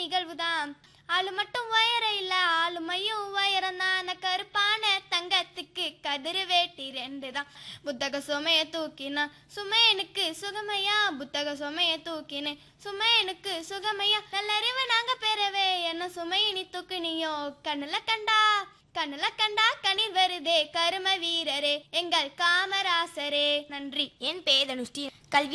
நிகழ்வுதான். ஆளு மட்டும் வயர இல்ல ஆளுமையும் வயரந்தான கருப்பான தங்கத்துக்கு கதிரு வேட்டி 2 தான். புத்தக சுமைய தூக்கினா சுமையனுக்கு சுகமையா, புத்தக சுமைய தூக்கினே சுமையனுக்கு சுகமையா, நல்லறிவு நாங்க பெறவே என்ன சுமையினி தூக்குனியோ, கண்ணுல கண்டா கண்ணீர் வருதே கரும வீரரே எங்கள் காமராசரே. நன்றி. என் பேர் தனுஷ்டி.